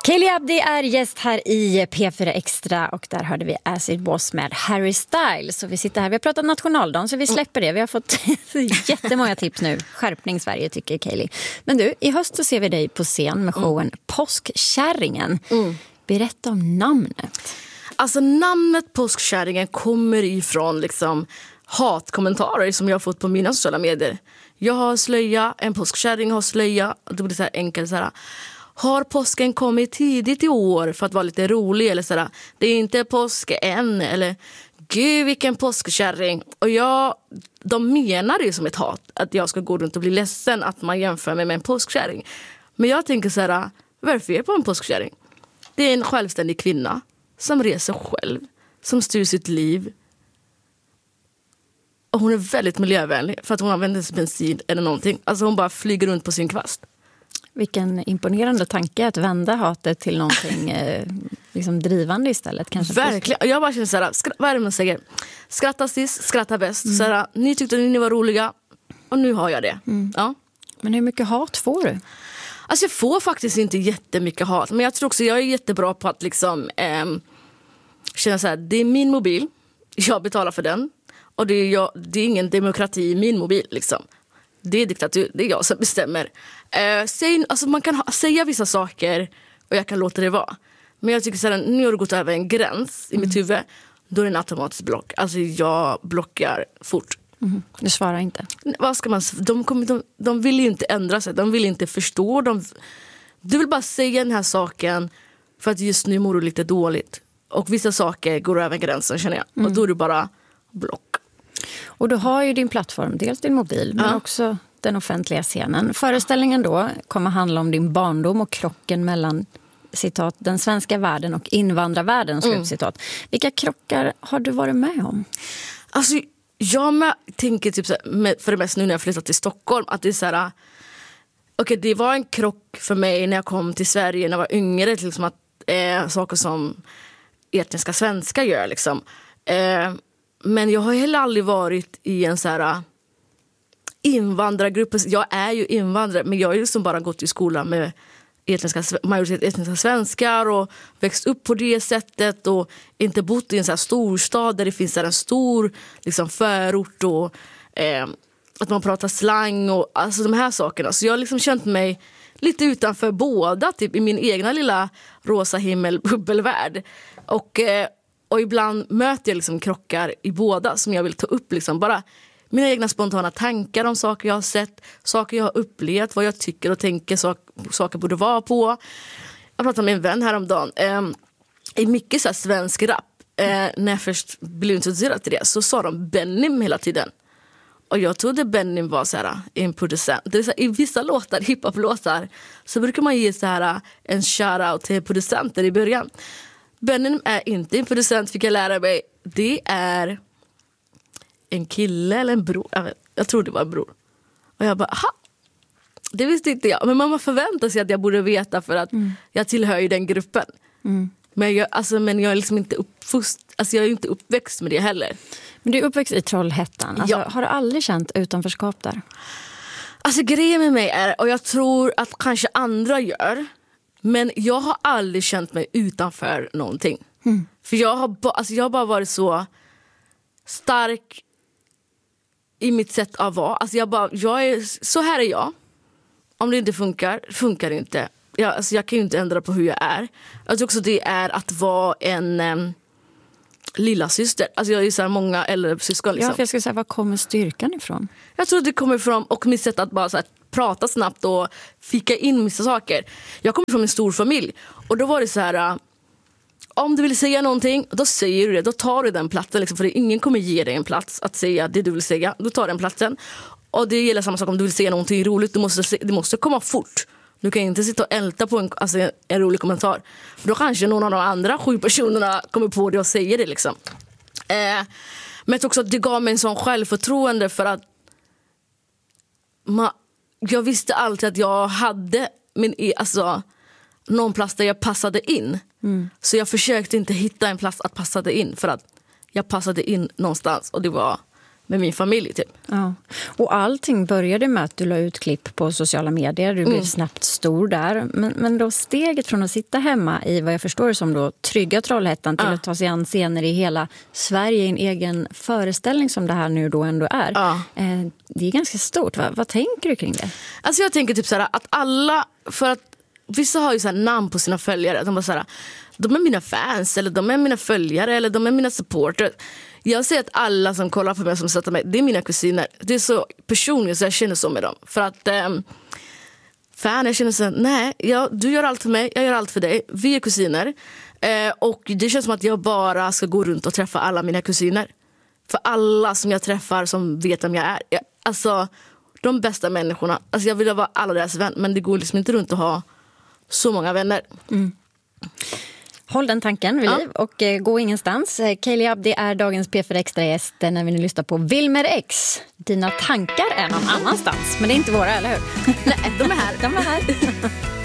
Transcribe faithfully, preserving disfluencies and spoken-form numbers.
Kaeli Abdi är gäst här i P fyra Extra och där hörde vi Acid Boss med Harry Styles. Så vi sitter här, vi har pratat nationaldagen så vi släpper det. Vi har fått jättemånga tips nu. Skärpning Sverige tycker Kaeli. Men du, i höst så ser vi dig på scen med showen mm. Påskkärringen. Mm. Berätta om namnet. Alltså namnet Påskkärringen kommer ifrån liksom hatkommentarer som jag har fått på mina sociala medier. Jag har slöja, en påskkärring har slöja. Det blir så här enkelt så här. Har påsken kommit tidigt i år för att vara lite rolig? Eller sådär, det är inte påsk än. Eller, gud vilken påskkärring. Och jag, de menar det som ett hat. Att jag ska gå runt och bli ledsen att man jämför mig med en påskkärring. Men jag tänker såhär, varför är jag på en påskkärring? Det är en självständig kvinna som reser själv. Som styr sitt liv. Och hon är väldigt miljövänlig. För att hon använder inte bensin eller någonting. Alltså hon bara flyger runt på sin kvast. Vilken imponerande tanke att vända hatet till någonting eh, liksom drivande istället. Kanske. Verkligen. Jag bara känner såhär, skra- vad är det man säger? Skratta sist, skratta bäst. Mm. Såhär, ni tyckte ni var roliga och nu har jag det. Mm. Ja. Men hur mycket hat får du? Alltså jag får faktiskt inte jättemycket hat. Men jag tror också jag är jättebra på att liksom eh, känna såhär, det är min mobil. Jag betalar för den. Och det är, jag, det är ingen demokrati i min mobil liksom. Det är diktatur, det är jag som bestämmer. Eh, säg, alltså man kan ha, säga vissa saker och jag kan låta det vara. Men jag tycker såhär, nu har du gått över en gräns i mm. mitt huvud. Då är det en automatisk block. Alltså jag blockar fort. Mm. Du svarar inte. Vad ska man, de, kommer, de, de vill ju inte ändra sig. De vill inte förstå. De, du vill bara säga den här saken för att just nu mår du lite dåligt. Och vissa saker går över gränsen känner jag. Mm. Och då är du bara block. Och du har ju din plattform, dels din mobil men ja. också den offentliga scenen. Föreställningen då kommer handla om din barndom och krocken mellan citat, den svenska världen och invandrarvärlden. Mm. Citat. Vilka krockar har du varit med om? Alltså jag med, tänker typ så här, för det mesta nu när jag flyttat till Stockholm att det är så här, okej okay, det var en krock för mig när jag kom till Sverige när jag var yngre till liksom att eh, saker som etniska svenskar gör liksom. Eh, Men jag har heller aldrig varit i en så här invandrargrupp. Jag är ju invandrare, men jag har ju liksom bara gått i skolan med etniska, majoritet etniska svenskar och växt upp på det sättet och inte bott i en så här storstad där det finns så här en stor liksom förort och eh, att man pratar slang och alltså de här sakerna. Så jag har liksom känt mig lite utanför båda, typ i min egna lilla rosa himmelbubbelvärld. Och eh, Och ibland möter jag liksom krockar i båda som jag vill ta upp. Liksom. Bara mina egna spontana tankar om saker jag har sett, saker jag har upplevt, vad jag tycker och tänker sak, saker borde vara på. Jag pratade med en vän häromdagen. Eh, I mycket så här svensk rap, eh, när jag först blev introducerad till det, så sa de Benim hela tiden. Och jag trodde Benim var så här, en producent. Det är så här, i vissa låtar, hiphop-låtar, så brukar man ge så här, en shout-out till producenter i början. Benim är inte en producent, fick jag lära mig. Det är en kille eller en bror. Jag, vet, jag tror det var en bror. Och jag bara, aha, det visste inte jag. Men mamma förväntar sig att jag borde veta för att mm. jag tillhör ju den gruppen. Mm. Men, jag, alltså, men jag är liksom inte uppfust, alltså jag är inte uppväxt med det heller. Men du är uppväxt i Trollhättan. Alltså, ja. Har du aldrig känt utanförskap där? Alltså grejen med mig är, och jag tror att kanske andra gör, men jag har aldrig känt mig utanför någonting. Mm. För jag har, ba, alltså jag har bara varit så stark i mitt sätt att vara. Alltså jag bara, jag är, så här är jag. Om det inte funkar, funkar det inte. Jag, alltså jag kan ju inte ändra på hur jag är. Jag tror också det är att vara en um, lilla syster. Alltså jag är så här många äldre syskon. Liksom. Ja, för jag ska säga, var kommer styrkan ifrån? Jag tror det kommer ifrån, och mitt sätt att bara så här, prata snabbt och fika in vissa saker. Jag kommer från en stor familj. Och då var det så här, uh, om du vill säga någonting, då säger du det. Då tar du den platsen. Liksom, för ingen kommer ge dig en plats att säga det du vill säga. Du tar den platsen. Och det gäller samma sak om du vill säga någonting roligt. Du måste, det måste komma fort. Du kan inte sitta och älta på en, alltså en rolig kommentar. För då kanske någon av de andra sju personerna kommer på det och säger det. Liksom. Eh, men jag tror också att det gav mig en sån självförtroende för att man, jag visste alltid att jag hade min, alltså, någon plats där jag passade in. Mm. Så jag försökte inte hitta en plats att passade in. För att jag passade in någonstans. Och det var med min familj typ. Ja. Och allting började med att du la ut klipp på sociala medier. Du blev mm. snabbt stor där. Men, men då steget från att sitta hemma i vad jag förstår som då trygga Trollhättan till ja. att ta sig an scener i hela Sverige i en egen föreställning som det här nu då ändå är. Ja. Eh, det är ganska stort. Va, vad tänker du kring det? Alltså jag tänker typ så här att alla, för att vissa har ju så här namn på sina följare. De bara så här, de är mina fans eller de är mina följare eller de är mina supporters. Jag säger att alla som kollar på mig som sätter mig, det är mina kusiner. Det är så personligt så jag känner så med dem. För att eh, fan, jag känner så nej, jag, du gör allt för mig, jag gör allt för dig. Vi är kusiner. Eh, och det känns som att jag bara ska gå runt och träffa alla mina kusiner. För alla som jag träffar som vet vem jag är. Jag, alltså, de bästa människorna. Alltså jag vill vara alla deras vän, men det går liksom inte runt att ha så många vänner. Mm. Håll den tanken vid liv ja. och eh, gå ingenstans. Kaeli Abdi är dagens P fyra Extra-gäst när vi nu lyssnar på Wilmer X. Dina tankar är någon annanstans, men det är inte våra, eller hur? Nej, de är här. De är här.